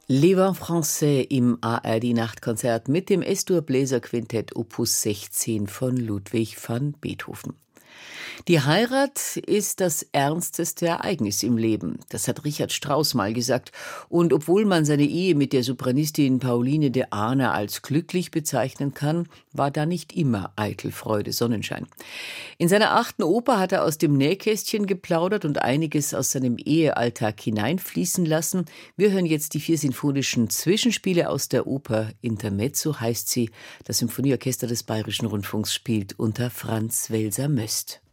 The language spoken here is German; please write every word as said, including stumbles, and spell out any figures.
Les Vents Français im A R D-Nachtkonzert mit dem S-Dur-Bläserquintett Opus sechzehn von Ludwig van Beethoven. Die Heirat ist das ernsteste Ereignis im Leben. Das hat Richard Strauss mal gesagt. Und obwohl man seine Ehe mit der Sopranistin Pauline de Ahna als glücklich bezeichnen kann, war da nicht immer eitel Freude, Sonnenschein. In seiner achten Oper hat er aus dem Nähkästchen geplaudert und einiges aus seinem Ehealltag hineinfließen lassen. Wir hören jetzt die vier sinfonischen Zwischenspiele aus der Oper. Intermezzo heißt sie. Das Symphonieorchester des Bayerischen Rundfunks spielt unter Franz Welser-Möst.